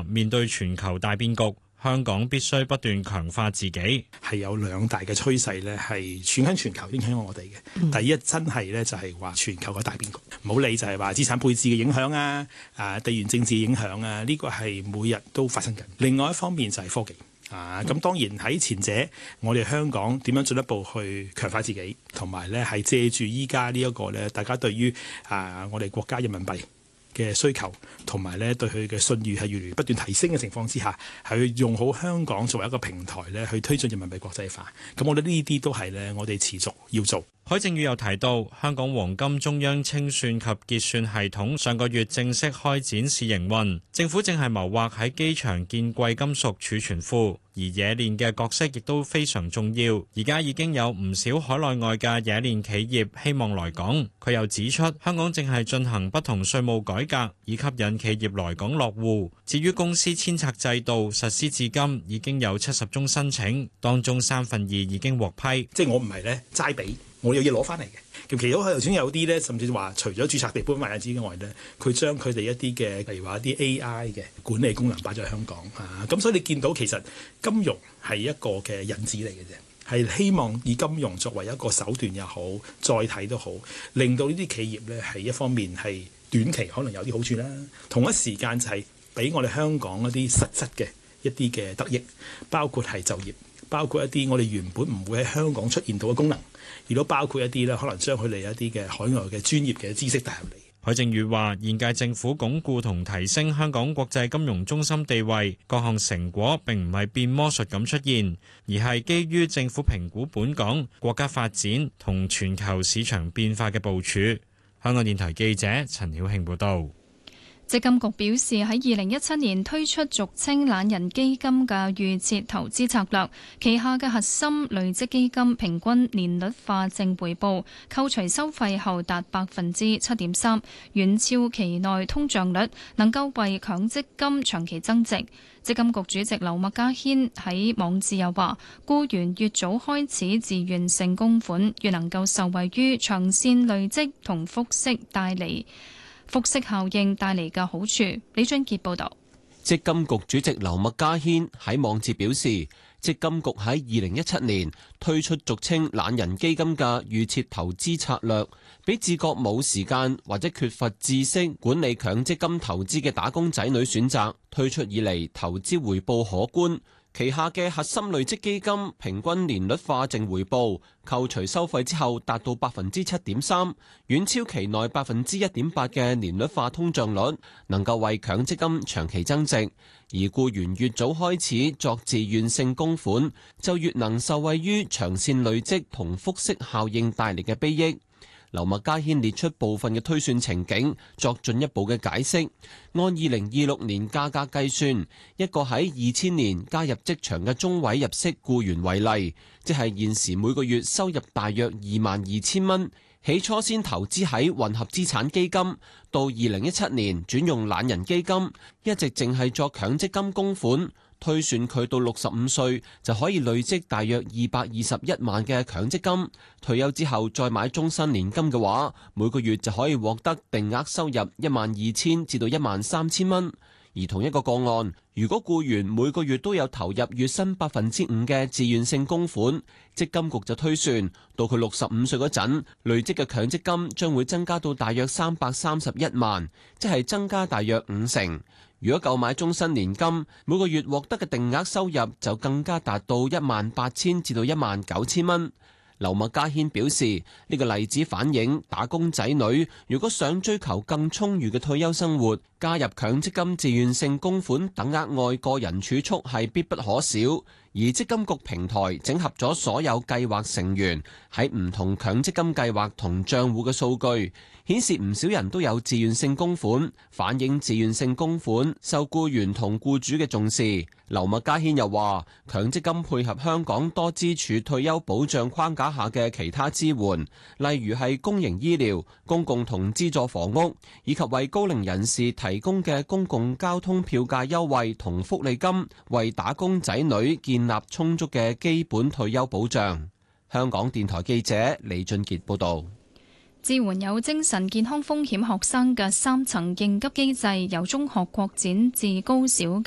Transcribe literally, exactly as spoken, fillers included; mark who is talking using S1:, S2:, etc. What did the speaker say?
S1: 面對全球大變局，香港必須不斷強化自己。
S2: 係有兩大嘅趨勢咧，係影響全球影響我哋嘅。嗯、第一真係咧就係話全球嘅大變局，唔好理就係話資產配置嘅影響啊，啊地緣政治影響啊，呢、呢個係每日都發生緊。另外一方面就係科技。啊，咁當然喺前者，我哋香港點樣進一步去強化自己，同埋咧係借住依家呢一個咧，大家對於啊我哋國家人民幣嘅需求，同埋咧對佢嘅信譽係越嚟越不斷提升嘅情況之下，係用好香港作為一個平台咧，去推進人民幣國際化。咁我覺得呢啲都係咧，我哋持續要做。
S1: 許正宇又提到，香港黃金中央清算及結算系統上個月正式開展試營運，政府正係謀劃喺機場建貴金屬儲存庫，而冶煉嘅角色亦都非常重要。而家已經有唔少海內外嘅冶煉企業希望來港。佢又指出，香港正係進行不同稅務改革，以吸引企業來港落戶。至於公司遷冊制度實施至今已經有七十宗申請，當中三分二已經獲批。
S2: 即係我唔係咧齋俾。我有嘢攞翻嚟嘅，咁其實佢頭先有啲咧，甚至話除咗註冊地搬賣之外咧，佢將佢哋一啲嘅，例如話一啲 A I 嘅管理功能擺咗喺香港啊，咁所以你見到其實金融係一個嘅引子嚟嘅啫，係希望以金融作為一個手段又好，載體都好，令到呢啲企業咧係一方面係短期可能有啲好處啦，同一時間就係俾我哋香港一啲實質嘅一啲嘅得益，包括係就業，包括一啲我哋原本唔會喺香港出現到嘅功能。亦都包括一啲咧，可能將佢哋一啲嘅海外嘅專業嘅知識帶入嚟。
S1: 許正宇話：現屆政府鞏固同提升香港國際金融中心地位，各項成果並唔係變魔術咁出現，而係基於政府評估本港國家發展同全球市場變化嘅部署。香港電台記者陳曉慶報導。
S3: 積金局表示，喺二零一七年推出俗稱懶人基金嘅預設投資策略，旗下嘅核心累積基金平均年率化淨回報扣除收費後達百分之七點三，遠超期內通脹率，能夠為強積金長期增值。積金局主席劉麥嘉軒喺網誌又話，僱員越早開始自願性供款，越能夠受惠於長線累積同複息帶嚟。複息效應帶嚟嘅好處。李俊傑報導。
S4: 積金局主席劉麥嘉軒喺網誌表示，積金局喺二零一七年推出俗稱懶人基金嘅預設投資策略，俾自覺冇時間或者缺乏知識管理強積金投資嘅打工仔女選擇。推出以嚟，投資回報可觀。旗下嘅核心累積基金平均年率化淨回報扣除收費之後達到百分之七點三，遠超期內百分之一點八嘅年率化通脹率，能夠為強積金長期增值。而僱員越早開始作自願性供款，就越能受惠於長線累積同複息效應帶嚟嘅裨益。劉麥嘉軒列出部分嘅推算情景，作進一步嘅解釋。按二零二六年價格計算，一個喺二千年加入職場嘅中位入息僱員為例，即係現時每個月收入大約二萬二千蚊，起初先投資喺混合資產基金，到二零一七年轉用懶人基金，一直淨係作強積金供款。推算佢到六十五歲就可以累積大約二百二十一萬嘅強積金，退休之後再買終身年金嘅話，每個月就可以獲得定額收入一萬二千至到一萬三千蚊。而同一個個案，如果僱員每個月都有投入月薪百分之五嘅自願性供款，積金局就推算到佢六十五歲嗰陣，累積嘅強積金將會增加到大約三百三十一萬，即係增加大約五成。如果購買終身年金，每個月獲得嘅定額收入就更加達到一萬八千至到一萬九千蚊。劉麥嘉軒表示，呢個例子反映打工仔女如果想追求更充裕嘅退休生活，加入強積金自願性供款等額外個人儲蓄係必不可少。而積金局平台整合咗所有計劃成員喺唔同強積金計劃同賬戶嘅數據，顯示唔少人都有自願性供款，反映自願性供款受僱員同僱主嘅重視。劉麥嘉軒又話，強積金配合香港多支柱退休保障框架下嘅其他支援，例如係公營醫療、公共同資助房屋，以及為高齡人士提供嘅公共交通票價優惠同福利金，為打工仔女建立充足嘅基本退休保障。香港電台記者李俊傑報道。
S3: 支援有精神健康風險學生嘅三層應急機制由中學擴展至高小